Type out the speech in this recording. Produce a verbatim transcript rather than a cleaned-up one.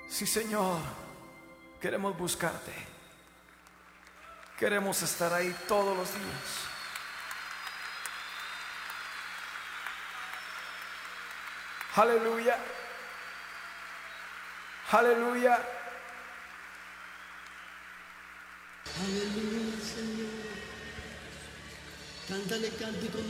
Sí, Señor, queremos buscarte. Queremos estar ahí todos los días. Aleluya. Aleluya. Aleluya, Señor. Cántale cántico.